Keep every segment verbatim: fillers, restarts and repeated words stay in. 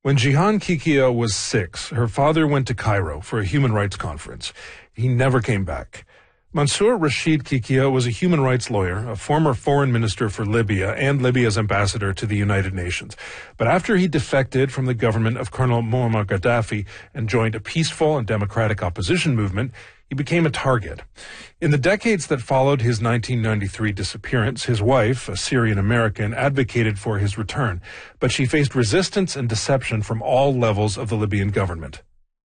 When Jihan Kikia was six, her father went to Cairo for a human rights conference. He never came back. Mansour Rashid Kikia was a human rights lawyer, a former foreign minister for Libya, and Libya's ambassador to the United Nations. But after he defected from the government of Colonel Muammar Gaddafi and joined a peaceful and democratic opposition movement, he became a target. In the decades that followed his nineteen ninety-three disappearance, his wife, a Syrian-American, advocated for his return, but she faced resistance and deception from all levels of the Libyan government.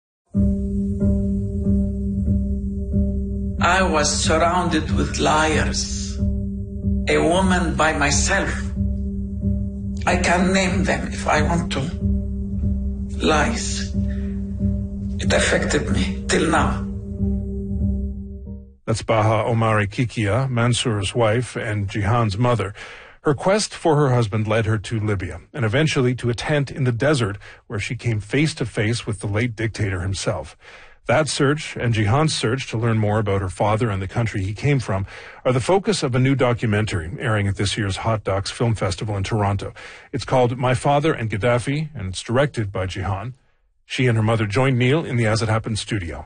I was surrounded with liars, a woman by myself. I can name them if I want to. Lies. It affected me till now. That's Baha Omari Kikia, Mansour's wife and Jihan's mother. Her quest for her husband led her to Libya and eventually to a tent in the desert where she came face to face with the late dictator himself. That search and Jihan's search to learn more about her father and the country he came from are the focus of a new documentary airing at this year's Hot Docs Film Festival in Toronto. It's called My Father and Gaddafi, and it's directed by Jihan. She and her mother joined Neil in the As It Happened studio.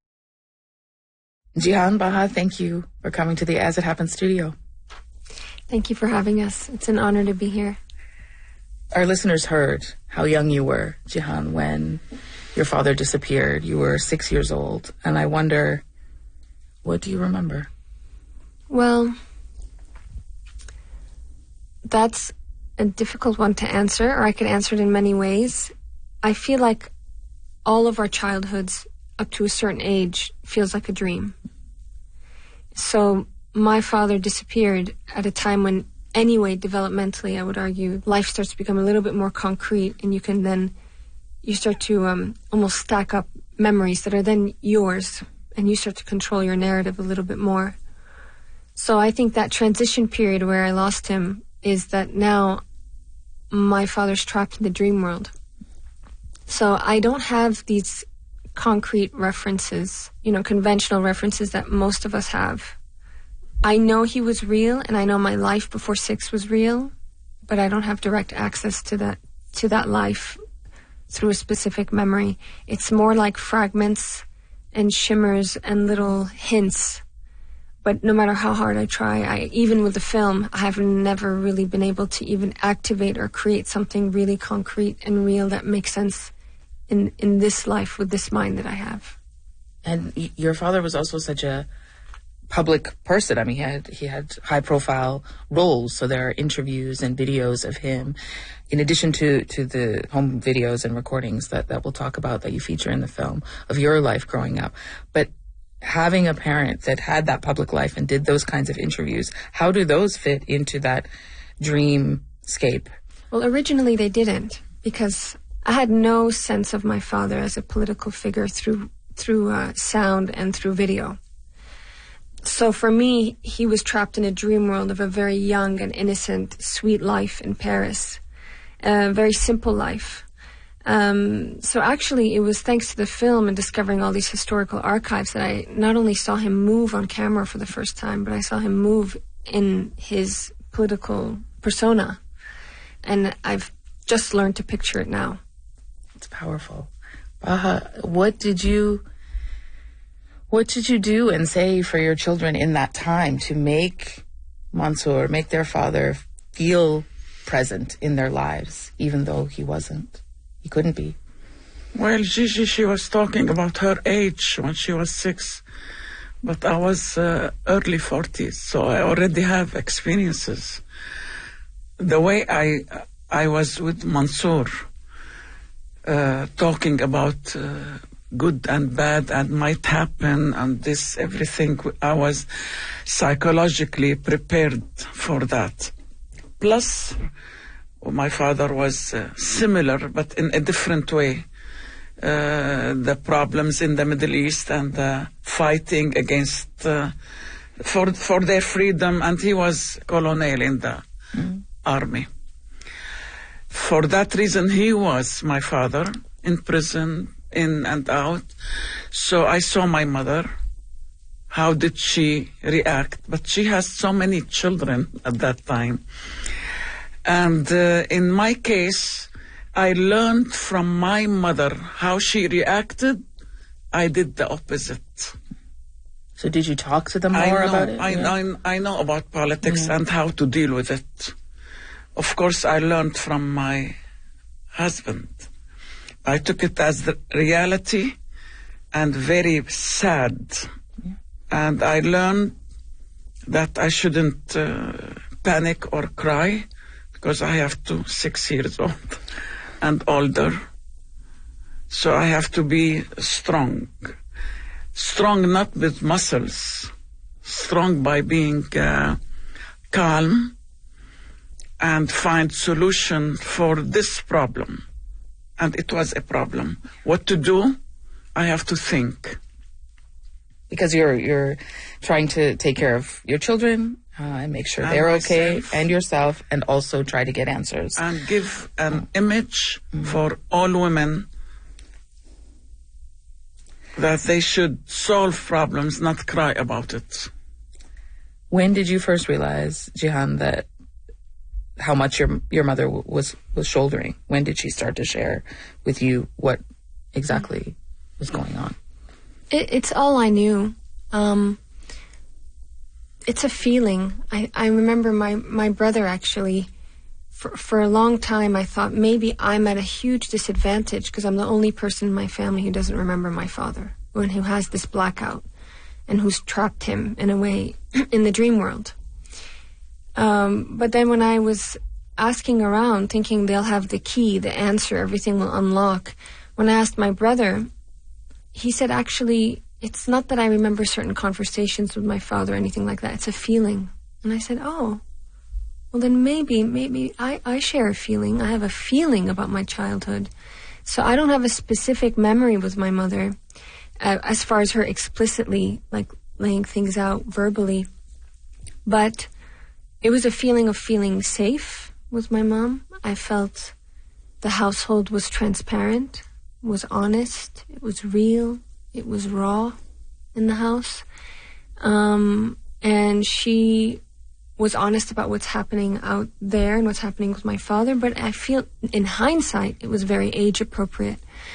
Jihan, Baha, thank you for coming to the As It Happened studio. Thank you for having us. It's an honor to be here. Our listeners heard how young you were, Jihan, when your father disappeared. You were six years old. And I wonder, what do you remember? Well, that's a difficult one to answer, or I could answer it in many ways. I feel like all of our childhoods up to a certain age feels like a dream. So my father disappeared at a time when, anyway, developmentally, I would argue, life starts to become a little bit more concrete, and you can then you start to um, almost stack up memories that are then yours, and you start to control your narrative a little bit more. So I think that transition period where I lost him is that now my father's trapped in the dream world. So I don't have these concrete references, you know, conventional references that most of us have. I know he was real, and I know my life before six was real, but I don't have direct access to that to that life through a specific memory. It's more like fragments and shimmers and little hints. But no matter how hard I try, I, even with the film, I have never really been able to even activate or create something really concrete and real that makes sense in, in this life with this mind that I have. And y- your father was also such a public person. I mean, he had he had high profile roles, so there are interviews and videos of him, in addition to, to the home videos and recordings that, that we'll talk about that you feature in the film of your life growing up. But having a parent that had that public life and did those kinds of interviews, how do those fit into that dreamscape? Well, originally they didn't, because I had no sense of my father as a political figure through through uh, sound and through video. So for me, he was trapped in a dream world of a very young and innocent, sweet life in Paris. A very simple life. Um, so actually, it was thanks to the film and discovering all these historical archives that I not only saw him move on camera for the first time, but I saw him move in his political persona. And I've just learned to picture it now. It's powerful. Baha, what did you... What did you do and say for your children in that time to make Mansour, make their father feel present in their lives, even though he wasn't? He couldn't be. Well, Gigi, she was talking about her age when she was six, but I was uh, early forties, so I already have experiences. The way I I was with Mansour, uh, talking about uh, good and bad and might happen and this, everything, I was psychologically prepared for that. Plus, my father was uh, similar, but in a different way. Uh, the problems in the Middle East and uh, fighting against, uh, for for their freedom, and he was colonel in the mm. army. For that reason, he was my father, in prison, in and out. So I saw my mother. How did she react? But she has so many children at that time. And uh, in my case, I learned from my mother how she reacted. I did the opposite. So did you talk to them more I know, about it? I, Yeah. I, I know about politics Yeah. and how to deal with it. Of course, I learned from my husband. I took it as the reality and very sad. Yeah. And I learned that I shouldn't uh, panic or cry because I have two six years old and older. So I have to be strong. Strong not with muscles, strong by being uh, calm and find solution for this problem. And it was a problem. What to do? I have to think. Because you're you're trying to take care of your children uh, and make sure And they're okay, myself. and yourself, and also try to get answers. And give an image for all women that they should solve problems, not cry about it. When did you first realize, Jihan, that how much your your mother w- was was shouldering? When did she start to share with you what exactly was going on? It, it's all I knew. Um, it's a feeling. I, I remember my, my brother actually, for, for a long time I thought maybe I'm at a huge disadvantage because I'm the only person in my family who doesn't remember my father, and who has this blackout, and who's trapped him in a way in the dream world. Um, but then when I was asking around, thinking they'll have the key, the answer, everything will unlock, when I asked my brother, he said, actually, it's not that I remember certain conversations with my father or anything like that. It's a feeling. And I said, oh, well then maybe, maybe I, I share a feeling. I have a feeling about my childhood. So I don't have a specific memory with my mother uh, as far as her explicitly, like, laying things out verbally. But it was a feeling of feeling safe with my mom. I felt the household was transparent, was honest, it was real, it was raw in the house. Um, and she was honest about what's happening out there and what's happening with my father. But I feel in hindsight, it was very age appropriate.